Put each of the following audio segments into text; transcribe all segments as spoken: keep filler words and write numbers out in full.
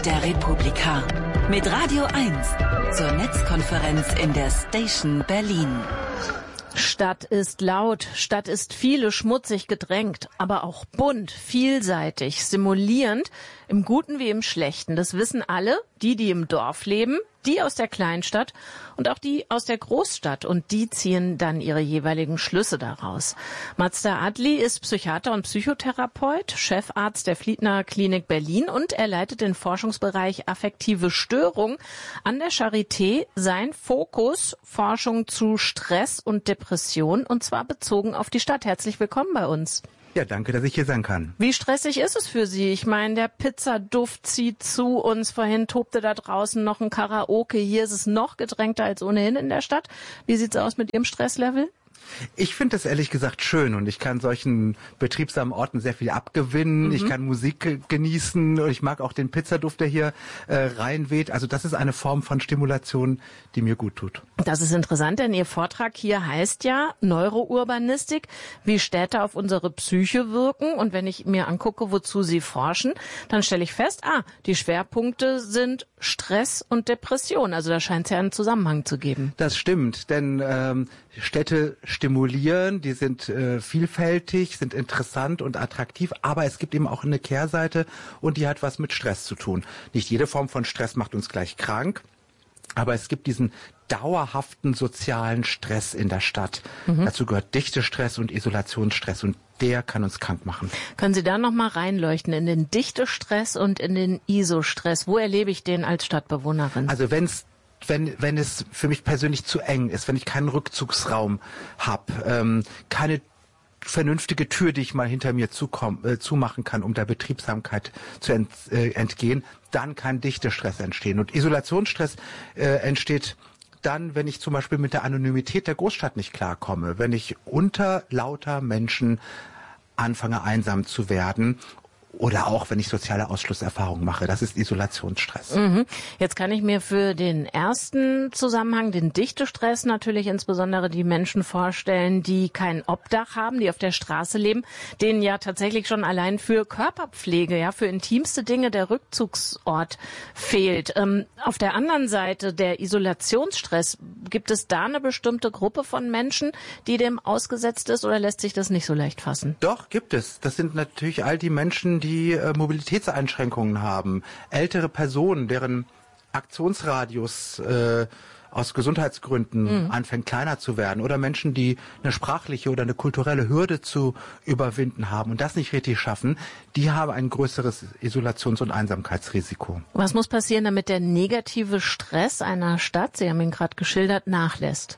der Republika. Mit Radio eins zur Netzkonferenz in der Station Berlin. Stadt ist laut, Stadt ist viele schmutzig gedrängt, aber auch bunt, vielseitig, stimulierend, im Guten wie im Schlechten. Das wissen alle, die, die im Dorf leben, die aus der Kleinstadt und auch die aus der Großstadt. Und die ziehen dann ihre jeweiligen Schlüsse daraus. Mazda Adli ist Psychiater und Psychotherapeut, Chefarzt der Fliedner Klinik Berlin und er leitet den Forschungsbereich affektive Störung an der Charité. Sein Fokus, Forschung zu Stress und Depression und zwar bezogen auf die Stadt. Herzlich willkommen bei uns. Ja, danke, dass ich hier sein kann. Wie stressig ist es für Sie? Ich meine, der Pizzaduft zieht zu uns. Vorhin tobte da draußen noch ein Karaoke. Hier ist es noch gedrängter als ohnehin in der Stadt. Wie sieht's aus mit Ihrem Stresslevel? Ich finde das ehrlich gesagt schön und ich kann solchen betriebsamen Orten sehr viel abgewinnen. Mhm. Ich kann Musik genießen und ich mag auch den Pizzaduft, der hier äh, reinweht. Also das ist eine Form von Stimulation, die mir gut tut. Das ist interessant, denn Ihr Vortrag hier heißt ja Neurourbanistik, wie Städte auf unsere Psyche wirken. Und wenn ich mir angucke, wozu Sie forschen, dann stelle ich fest, ah, die Schwerpunkte sind Stress und Depression. Also da scheint es ja einen Zusammenhang zu geben. Das stimmt, denn ähm, Städte stimulieren, die sind äh, vielfältig, sind interessant und attraktiv, aber es gibt eben auch eine Kehrseite und die hat was mit Stress zu tun. Nicht jede Form von Stress macht uns gleich krank, aber es gibt diesen dauerhaften sozialen Stress in der Stadt. Mhm. Dazu gehört Dichtestress und Isolationsstress und der kann uns krank machen. Können Sie da noch mal reinleuchten in den Dichtestress und in den Isostress? Wo erlebe ich den als Stadtbewohnerin? Also wenn's Wenn, wenn es für mich persönlich zu eng ist, wenn ich keinen Rückzugsraum habe, ähm, keine vernünftige Tür, die ich mal hinter mir zukomm, äh, zumachen kann, um der Betriebsamkeit zu ent, äh, entgehen, dann kann Dichtestress entstehen. Und Isolationsstress äh, entsteht dann, wenn ich zum Beispiel mit der Anonymität der Großstadt nicht klarkomme, wenn ich unter lauter Menschen anfange einsam zu werden. Oder auch, wenn ich soziale Ausschlusserfahrungen mache. Das ist Isolationsstress. Mhm. Jetzt kann ich mir für den ersten Zusammenhang, den Dichtestress, natürlich insbesondere die Menschen vorstellen, die kein Obdach haben, die auf der Straße leben, denen ja tatsächlich schon allein für Körperpflege, ja, für intimste Dinge der Rückzugsort fehlt. Ähm, auf der anderen Seite der Isolationsstress, gibt es da eine bestimmte Gruppe von Menschen, die dem ausgesetzt ist oder lässt sich das nicht so leicht fassen? Doch, gibt es. Das sind natürlich all die Menschen, die äh, Mobilitätseinschränkungen haben, ältere Personen, deren Aktionsradius äh, aus Gesundheitsgründen mhm. anfängt kleiner zu werden oder Menschen, die eine sprachliche oder eine kulturelle Hürde zu überwinden haben und das nicht richtig schaffen, die haben ein größeres Isolations- und Einsamkeitsrisiko. Was muss passieren, damit der negative Stress einer Stadt, Sie haben ihn gerade geschildert, nachlässt?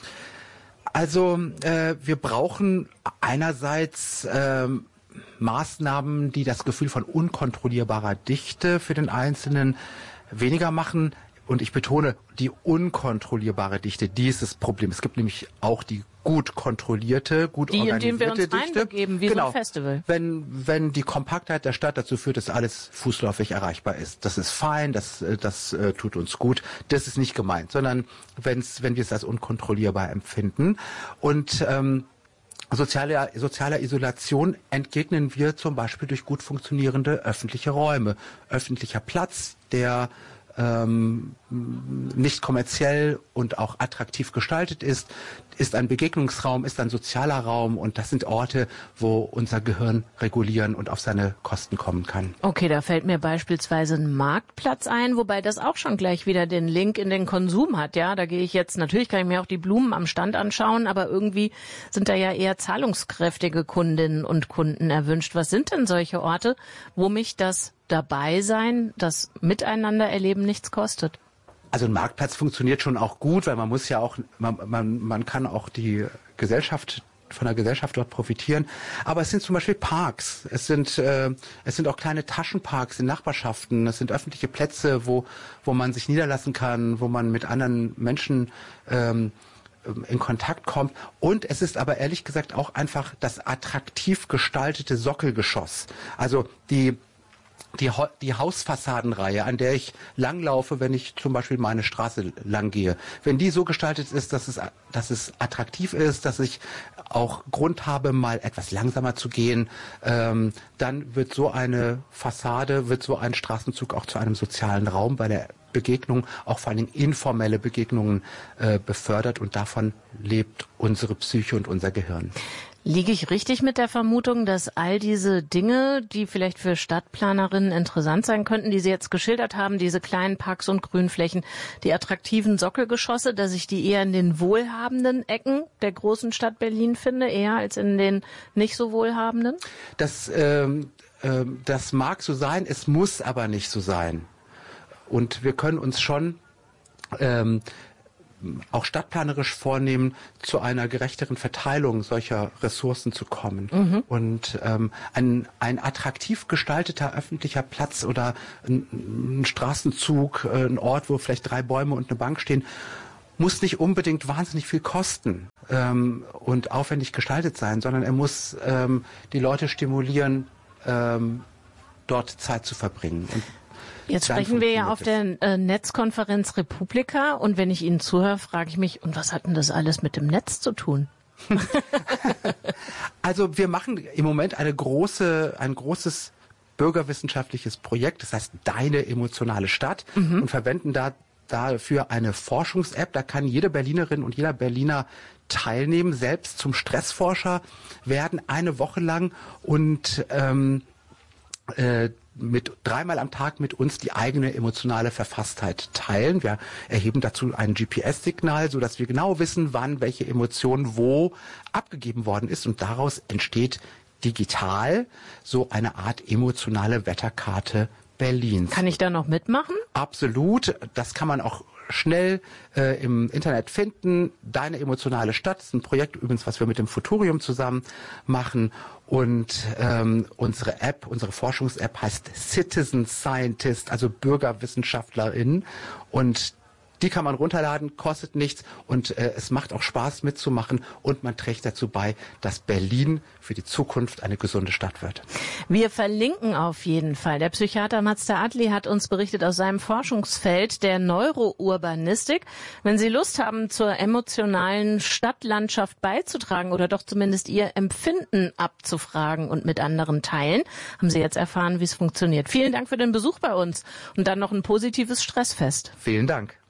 Also äh, wir brauchen einerseits äh, Maßnahmen, die das Gefühl von unkontrollierbarer Dichte für den Einzelnen weniger machen. Und ich betone, die unkontrollierbare Dichte, die ist das Problem. Es gibt nämlich auch die gut kontrollierte, gut die, organisierte indem wir uns Dichte. Reinbegeben, wie genau. so ein Festival. Wenn, wenn die Kompaktheit der Stadt dazu führt, dass alles fußläufig erreichbar ist. Das ist fein, das, das äh, tut uns gut. Das ist nicht gemeint, sondern wenn's, wenn wir es als unkontrollierbar empfinden. Und ähm, Soziale, sozialer Isolation entgegnen wir zum Beispiel durch gut funktionierende öffentliche Räume. Öffentlicher Platz, der ähm, nicht kommerziell und auch attraktiv gestaltet ist, ist ein Begegnungsraum, ist ein sozialer Raum und das sind Orte, wo unser Gehirn regulieren und auf seine Kosten kommen kann. Okay, da fällt mir beispielsweise ein Marktplatz ein, wobei das auch schon gleich wieder den Link in den Konsum hat. Ja, da gehe ich jetzt, natürlich kann ich mir auch die Blumen am Stand anschauen, aber irgendwie sind da ja eher zahlungskräftige Kundinnen und Kunden erwünscht. Was sind denn solche Orte, wo mich das Dabeisein, das Miteinander erleben nichts kostet? Also ein Marktplatz funktioniert schon auch gut, weil man muss ja auch, man, man, man kann auch die Gesellschaft, von der Gesellschaft dort profitieren. Aber es sind zum Beispiel Parks, es sind, äh, es sind auch kleine Taschenparks in Nachbarschaften, es sind öffentliche Plätze, wo, wo man sich niederlassen kann, wo man mit anderen Menschen ähm, in Kontakt kommt. Und es ist aber ehrlich gesagt auch einfach das attraktiv gestaltete Sockelgeschoss. Also die die, die Hausfassadenreihe, an der ich langlaufe, wenn ich zum Beispiel meine Straße lang gehe, wenn die so gestaltet ist, dass es, dass es attraktiv ist, dass ich auch Grund habe, mal etwas langsamer zu gehen, ähm, dann wird so eine Fassade, wird so ein Straßenzug auch zu einem sozialen Raum bei der Begegnung, auch vor allen Dingen informelle Begegnungen äh, befördert, und davon lebt unsere Psyche und unser Gehirn. Liege ich richtig mit der Vermutung, dass all diese Dinge, die vielleicht für Stadtplanerinnen interessant sein könnten, die Sie jetzt geschildert haben, diese kleinen Parks und Grünflächen, die attraktiven Sockelgeschosse, dass ich die eher in den wohlhabenden Ecken der großen Stadt Berlin finde, eher als in den nicht so wohlhabenden? Das, ähm, ähm, das mag so sein, es muss aber nicht so sein. Und wir können uns schon ähm, auch stadtplanerisch vornehmen, zu einer gerechteren Verteilung solcher Ressourcen zu kommen. Mhm. Und ähm, ein, ein attraktiv gestalteter öffentlicher Platz oder ein, ein Straßenzug, ein Ort, wo vielleicht drei Bäume und eine Bank stehen, muss nicht unbedingt wahnsinnig viel kosten ähm, und aufwendig gestaltet sein, sondern er muss ähm, die Leute stimulieren, ähm, dort Zeit zu verbringen. Und jetzt sprechen wir ja auf der äh, Netzkonferenz Republika, und wenn ich Ihnen zuhöre, frage ich mich, und was hat denn das alles mit dem Netz zu tun? Also wir machen im Moment eine große, ein großes bürgerwissenschaftliches Projekt, das heißt Deine emotionale Stadt, mhm. und verwenden da dafür eine Forschungs-App. Da kann jede Berlinerin und jeder Berliner teilnehmen, selbst zum Stressforscher werden, eine Woche lang, und ähm, äh, mit dreimal am Tag mit uns die eigene emotionale Verfasstheit teilen. Wir erheben dazu ein G P S-Signal, so dass wir genau wissen, wann welche Emotion wo abgegeben worden ist, und daraus entsteht digital so eine Art emotionale Wetterkarte Berlins. Kann ich da noch mitmachen? Absolut. Das kann man auch schnell äh, im Internet finden. Deine emotionale Stadt ist ein Projekt übrigens, was wir mit dem Futurium zusammen machen. Und ähm, unsere App, unsere Forschungs-App heißt Citizen Scientist, also Bürgerwissenschaftlerin. Und die kann man runterladen, kostet nichts, und äh, es macht auch Spaß mitzumachen, und man trägt dazu bei, dass Berlin für die Zukunft eine gesunde Stadt wird. Wir verlinken auf jeden Fall. Der Psychiater Mazda Adli hat uns berichtet aus seinem Forschungsfeld der Neurourbanistik. Wenn Sie Lust haben, zur emotionalen Stadtlandschaft beizutragen oder doch zumindest Ihr Empfinden abzufragen und mit anderen teilen, haben Sie jetzt erfahren, wie es funktioniert. Vielen Dank für den Besuch bei uns und dann noch ein positives Stressfest. Vielen Dank.